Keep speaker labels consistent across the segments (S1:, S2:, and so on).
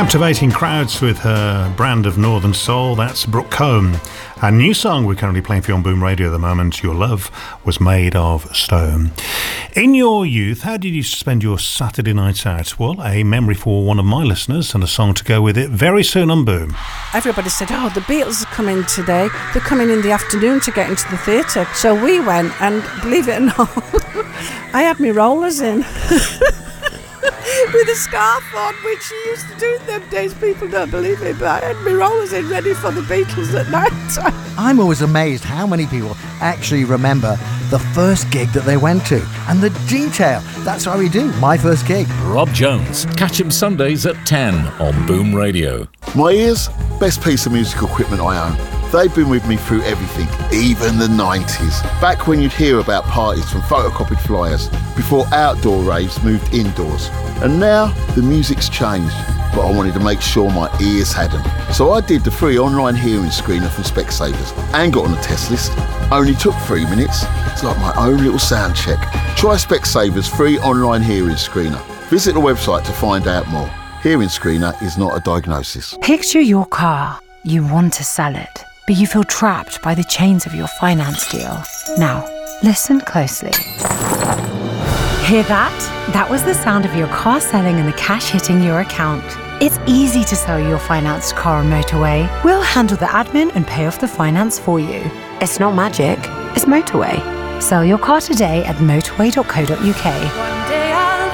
S1: Captivating crowds with her brand of Northern Soul, that's Brooke Combe. A new song we're currently playing for you on Boom Radio at the moment, Your Love Was Made of Stone. In your youth, how did you spend your Saturday nights out? Well, a memory for one of my listeners and a song to go with it very soon on Boom.
S2: Everybody said, oh, the Beatles are coming today. They're coming in the afternoon to get into the theatre. So we went, and believe it or not, I had my rollers in. With a scarf on, which she used to do in them days. People don't believe it, but I had my rollers in ready for the Beatles at night time.
S3: I'm always amazed how many people actually remember the first gig that they went to and the detail. That's how we do My First Gig.
S4: Rob Jones. Catch him Sundays at 10 on Boom Radio.
S5: My ears, best piece of musical equipment I own. They've been with me through everything, even the 90s. Back when you'd hear about parties from photocopied flyers, before outdoor raves moved indoors. And now, the music's changed, but I wanted to make sure my ears had them. So I did the free online hearing screener from Specsavers and got on the test list. Only took 3 minutes. It's like my own little sound check. Try Specsavers free online hearing screener. Visit the website to find out more. Hearing screener is not a diagnosis.
S6: Picture your car. You want to sell it, but you feel trapped by the chains of your finance deal. Now, listen closely. Hear that? That was the sound of your car selling and the cash hitting your account. It's easy to sell your financed car on Motorway. We'll handle the admin and pay off the finance for you. It's not magic, it's Motorway. Sell your car today at motorway.co.uk. One day I'll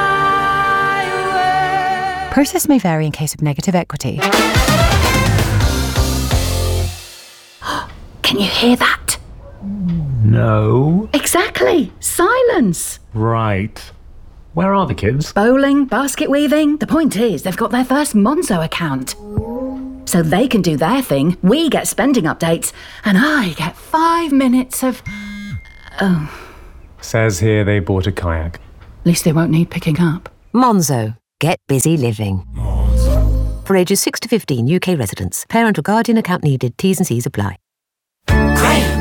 S6: fly away. Process may vary in case of negative equity. Can you hear that?
S7: No.
S8: Exactly. Silence.
S7: Right. Where are the kids?
S8: Bowling, basket weaving. The point is, they've got their first Monzo account. So they can do their thing, we get spending updates, and I get 5 minutes of... Oh.
S7: Says here they bought a kayak.
S8: At least they won't need picking up.
S9: Monzo. Get busy living. Monzo. For ages 6 to 15, UK residents. Parent or guardian account needed. T's and C's apply.
S10: Great.